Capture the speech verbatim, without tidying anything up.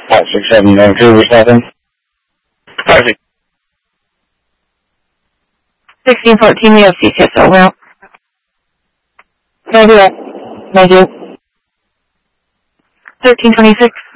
Five six seven nine two seven. Five six. Sixteen fourteen, we have C C S O route. Thank you. Thank you. Thirteen twenty six.